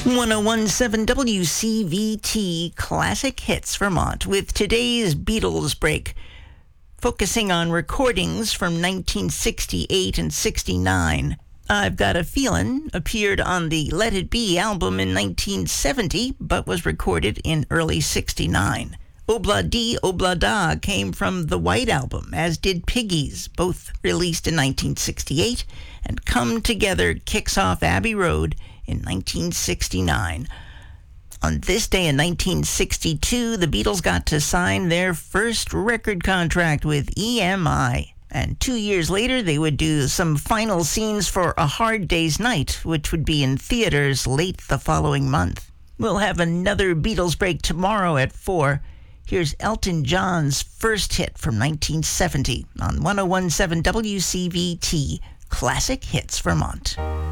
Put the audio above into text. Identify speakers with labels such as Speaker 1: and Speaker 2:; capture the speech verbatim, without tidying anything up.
Speaker 1: one oh one point seven W C V T Classic Hits Vermont with today's Beatles break, focusing on recordings from nineteen sixty-eight and sixty-nine. I've Got a Feelin' appeared on the Let It Be album in nineteen seventy, but was recorded in early sixty-nine. Obla Di Obla Da came from the White Album, as did Piggies, both released in nineteen sixty-eight, and Come Together kicks off Abbey Road in nineteen sixty-nine. On this day in nineteen sixty-two, the Beatles got to sign their first record contract with E M I. And two years later, they would do some final scenes for A Hard Day's Night, which would be in theaters late the following month. We'll have another Beatles break tomorrow at four. Here's Elton John's first hit from nineteen seventy on one oh one point seven W C V T Classic Hits Vermont.